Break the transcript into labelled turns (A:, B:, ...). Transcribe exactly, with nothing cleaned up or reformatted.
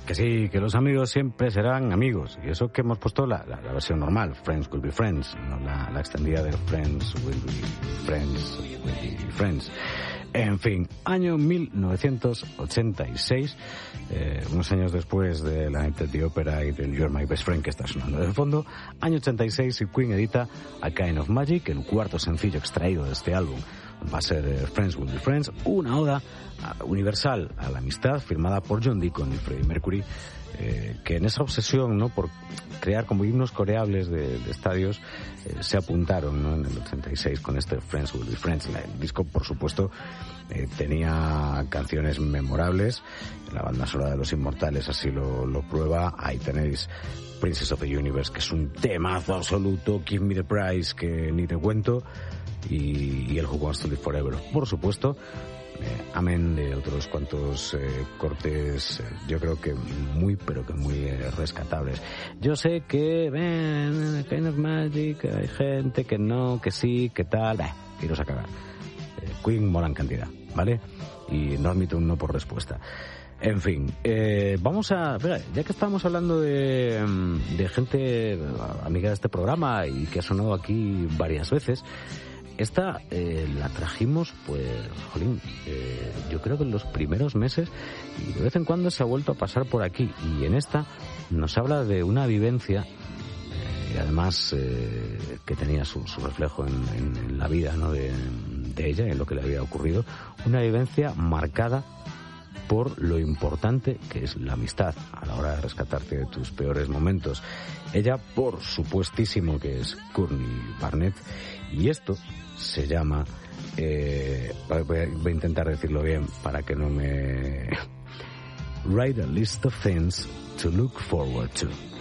A: Que sí, que los amigos siempre serán amigos. Y eso que hemos puesto la, la, la versión normal, Friends Will Be Friends, no la, la extendida de Friends Will Be Friends, Will Be Friends. En fin, año mil novecientos ochenta y seis, eh, unos años después de la Night at the Opera y del You're My Best Friend que está sonando de fondo, año ochenta y seis y Queen edita A Kind of Magic, el cuarto sencillo extraído de este álbum. Va a ser eh, Friends Will Be Friends, una oda a, universal a la amistad firmada por John Deacon y Freddie Mercury, eh, que en esa obsesión, ¿no?, por crear como himnos coreables de, de estadios, eh, se apuntaron, ¿no?, en el ochenta y seis con este Friends Will Be Friends. El disco, por supuesto, eh, tenía canciones memorables. La banda sonora de Los Inmortales así lo, lo prueba. Ahí tenéis Princess of the Universe, que es un temazo absoluto. Give Me the Prize, que ni te cuento. Y, y el Who Wants to Live Forever, por supuesto, eh, amén de otros cuantos eh, cortes, eh, yo creo que muy, pero que muy eh, rescatables. Yo sé que, ven, Kind of Magic, hay gente que no, que sí, que tal, bah, iros a cagar. Eh, Queen mola en cantidad, ¿vale? Y no admito un no por respuesta. En fin, eh, vamos a... Ya que estamos hablando de, de gente amiga de este programa y que ha sonado aquí varias veces, esta eh, la trajimos, pues, jolín, eh, yo creo que en los primeros meses, y de vez en cuando se ha vuelto a pasar por aquí. Y en esta nos habla de una vivencia, eh, y además eh, que tenía su, su reflejo en, en, en la vida, ¿no?, de, de ella, en lo que le había ocurrido. Una vivencia marcada por lo importante que es la amistad a la hora de rescatarte de tus peores momentos. Ella, por supuestísimo, que es Courtney Barnett, y esto se llama, eh, voy a intentar decirlo bien para que no me... Write a list of things to look forward to.